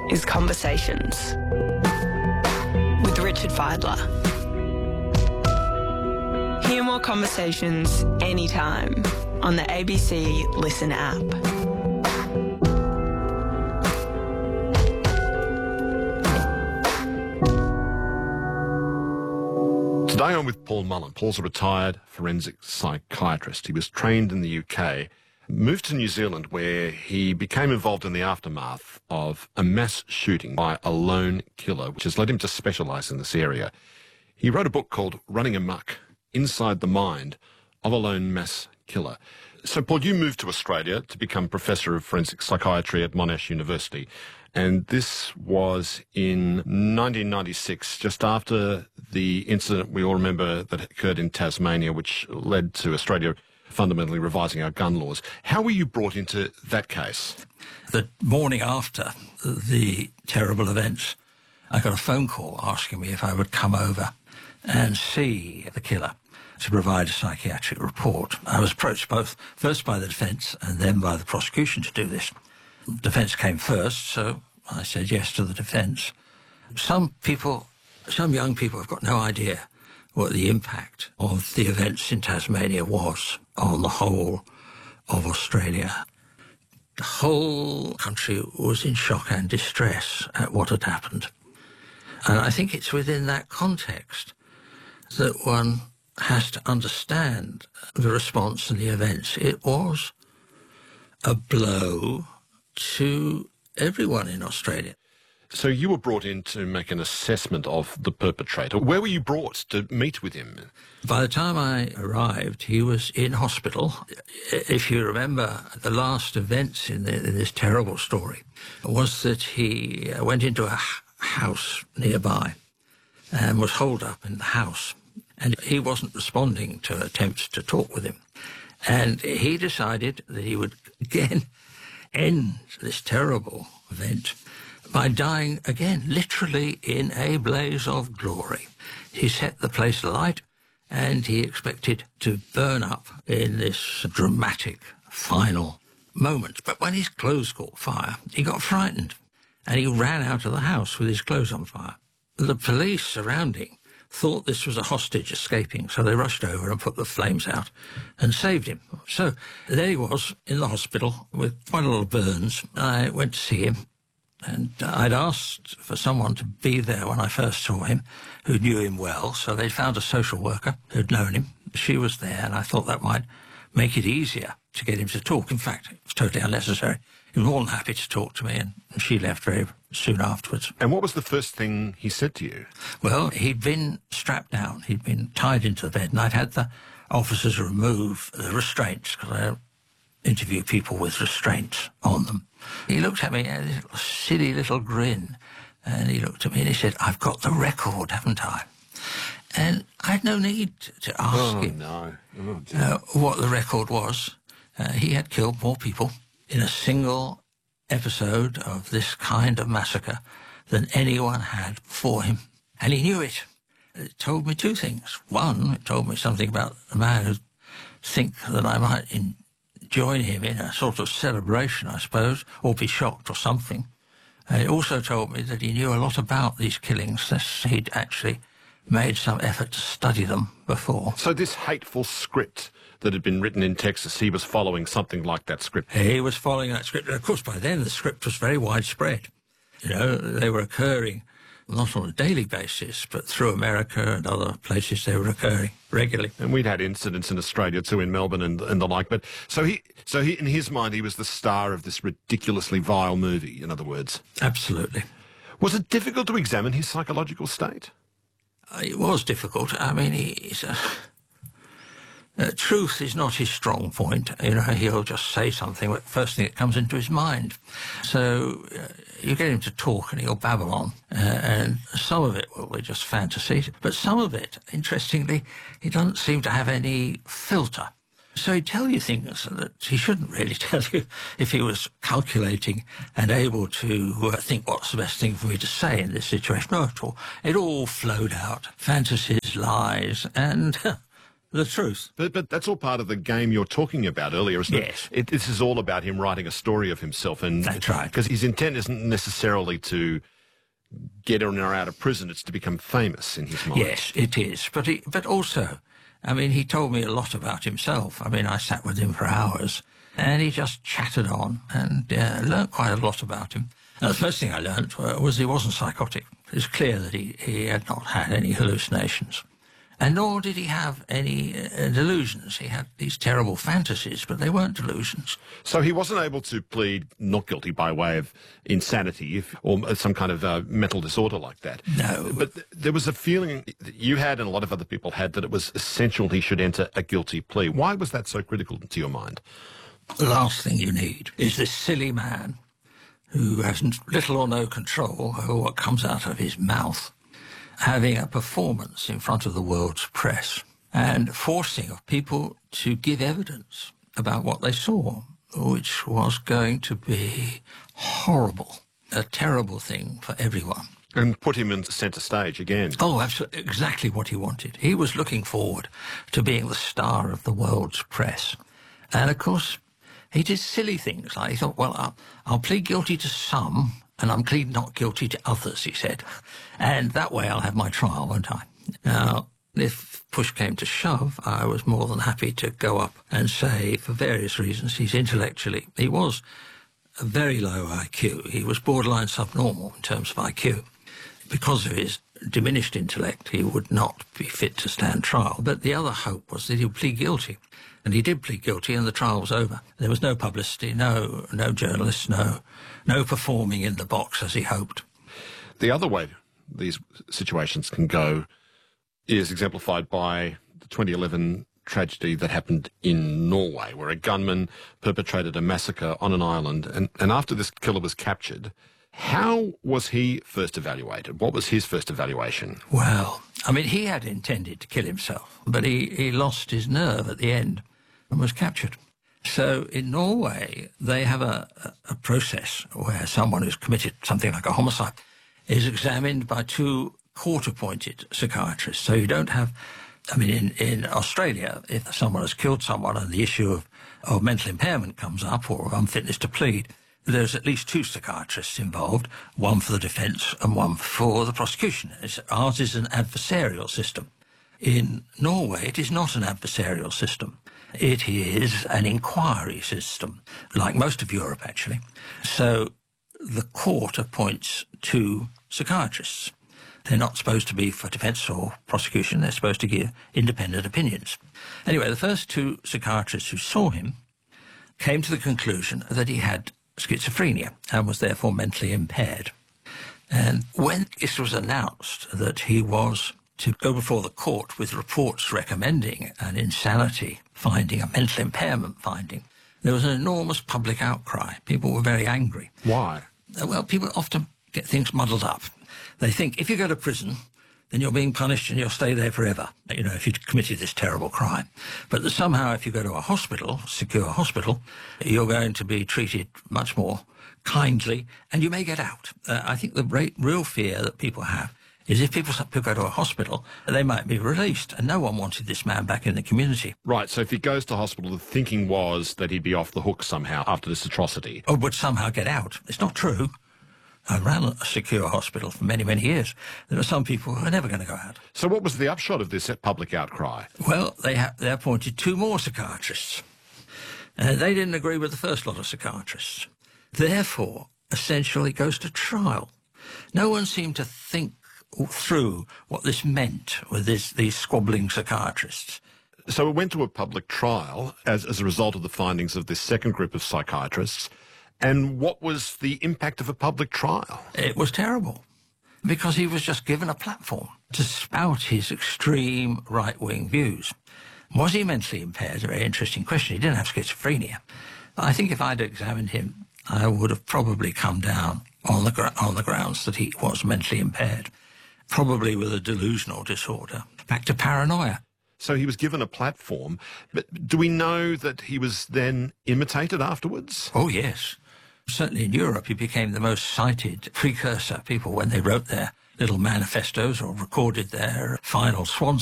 is Conversations with Richard Fidler. Hear more conversations anytime on the ABC Listen app. Today I'm with Paul Mullen. Paul's a retired forensic psychiatrist. He was trained in the UK, moved to New Zealand where he became involved in the aftermath of a mass shooting by a lone killer, which has led him to specialise in this area. He wrote a book called Running Amok: Inside the Mind of a Lone Mass Killer. So, Paul, you moved to Australia to become Professor of Forensic Psychiatry at Monash University. And this was in 1996, just after the incident we all remember that occurred in Tasmania, which led to Australia fundamentally revising our gun laws. How were you brought into that case? The morning after the terrible events, I got a phone call asking me if I would come over and see the killer to provide a psychiatric report. I was approached first by the defence and then by the prosecution to do this. Defence came first, so I said yes to the defence. Some young people have got no idea what the impact of the events in Tasmania was on the whole of Australia. The whole country was in shock and distress at what had happened. And I think it's within that context that one has to understand the response and the events. It was a blow to everyone in Australia. So you were brought in to make an assessment of the perpetrator. Where were you brought to meet with him? By the time I arrived, he was in hospital. If you remember, the last events in this terrible story was that he went into a house nearby and was holed up in the house. And he wasn't responding to attempts to talk with him. And he decided that he would again end this terrible event by dying again, literally in a blaze of glory. He set the place alight and he expected to burn up in this dramatic final moment. But when his clothes caught fire, he got frightened and he ran out of the house with his clothes on fire. The police surrounding thought this was a hostage escaping, so they rushed over and put the flames out and saved him. So there he was in the hospital with quite a lot of burns. I went to see him, and I'd asked for someone to be there when I first saw him who knew him well, so they found a social worker who'd known him. She was there, and I thought that might make it easier to get him to talk. In fact, it was totally unnecessary. He was more than happy to talk to me, and she left very soon afterwards. And what was the first thing he said to you? Well, he'd been strapped down. He'd been tied into the bed, and I'd had the officers remove the restraints, because I interview people with restraints on them. He looked at me, a silly little grin, and he looked at me and he said, "I've got the record, haven't I?" And I had no need to ask him what the record was. He had killed more people in a single episode of this kind of massacre than anyone had before him. And he knew it. It told me two things. One, it told me something about the man who think that I might join him in a sort of celebration, I suppose, or be shocked or something. And it also told me that he knew a lot about these killings, that he'd actually made some effort to study them before. So this hateful script that had been written in Texas, he was following something like that script? He was following that script. And of course, by then, the script was very widespread. You know, they were occurring not on a daily basis, but through America and other places they were occurring regularly. And we'd had incidents in Australia too, in Melbourne and the like. But so he, in his mind, he was the star of this ridiculously vile movie, in other words. Absolutely. Was it difficult to examine his psychological state? It was difficult. I mean, truth is not his strong point. You know, he'll just say something, first thing that comes into his mind. So you get him to talk and he'll babble on. And some of it will be just fantasy. But some of it, interestingly, he doesn't seem to have any filter. So he'd tell you things that he shouldn't really tell you if he was calculating and able to think what's the best thing for me to say in this situation. Not at all. It all flowed out. Fantasies, lies, and the truth. But that's all part of the game you're talking about earlier, isn't Yes. it? This is all about him writing a story of himself. And That's right. Because his intent isn't necessarily to get in or out of prison, it's to become famous in his mind. Yes, it is. But also, I mean, he told me a lot about himself. I mean, I sat with him for hours, and he just chatted on and learnt quite a lot about him. And the first thing I learnt was he wasn't psychotic. It was clear that he had not had any hallucinations. And nor did he have any delusions. He had these terrible fantasies, but they weren't delusions. So he wasn't able to plead not guilty by way of insanity or some kind of mental disorder like that. No. But there was a feeling that you had and a lot of other people had that it was essential he should enter a guilty plea. Why was that so critical to your mind? The last thing you need is this silly man who has little or no control over what comes out of his mouth, having a performance in front of the world's press and forcing of people to give evidence about what they saw, which was going to be horrible, a terrible thing for everyone. And put him in centre stage again. Oh, absolutely, exactly what he wanted. He was looking forward to being the star of the world's press. And, of course, he did silly things. Like he thought, well, I'll plead guilty to some, and I'm plead not guilty to others, he said. And that way I'll have my trial, won't I? Now, if push came to shove, I was more than happy to go up and say, for various reasons, he was a very low IQ. He was borderline subnormal in terms of IQ. Because of his diminished intellect, he would not be fit to stand trial. But the other hope was that he would plead guilty. And he did plead guilty, and the trial was over. There was no publicity, no journalists, no performing in the box as he hoped. The other way these situations can go is exemplified by the 2011 tragedy that happened in Norway, where a gunman perpetrated a massacre on an island. And after this killer was captured, how was he first evaluated? What was his first evaluation? Well, I mean, he had intended to kill himself, but he lost his nerve at the end and was captured. So in Norway, they have a process where someone who's committed something like a homicide is examined by two court-appointed psychiatrists. So you don't have, I mean, in Australia, if someone has killed someone and the issue of mental impairment comes up or of unfitness to plead, there's at least two psychiatrists involved, one for the defence and one for the prosecution. Ours is an adversarial system. In Norway, it is not an adversarial system. It is an inquiry system, like most of Europe, actually. So the court appoints two psychiatrists. They're not supposed to be for defence or prosecution. They're supposed to give independent opinions. Anyway, the first two psychiatrists who saw him came to the conclusion that he had schizophrenia and was therefore mentally impaired. And when this was announced that he was to go before the court with reports recommending an insanity finding, a mental impairment finding, there was an enormous public outcry. People were very angry. Why? Well, people often get things muddled up. They think if you go to prison, then you're being punished and you'll stay there forever, you know, if you've committed this terrible crime. But that somehow if you go to a hospital, secure hospital, you're going to be treated much more kindly and you may get out. I think the real fear that people have is if people go to a hospital, they might be released, and no one wanted this man back in the community. Right, so if he goes to hospital, the thinking was that he'd be off the hook somehow after this atrocity. Or would somehow get out. It's not true. I ran a secure hospital for many, many years. There are some people who are never going to go out. So what was the upshot of this public outcry? Well, they appointed two more psychiatrists. They didn't agree with the first lot of psychiatrists. Therefore, essentially, it goes to trial. No one seemed to think through what this meant with these squabbling psychiatrists. So it went to a public trial as a result of the findings of this second group of psychiatrists. And what was the impact of a public trial? It was terrible, because he was just given a platform to spout his extreme right-wing views. Was he mentally impaired? A very interesting question. He didn't have schizophrenia. I think if I'd examined him, I would have probably come down on the grounds that he was mentally impaired, probably with a delusional disorder, back to paranoia. So he was given a platform, but do we know that he was then imitated afterwards? Oh, yes. Certainly in Europe, he became the most cited precursor. People, when they wrote their little manifestos or recorded their final swan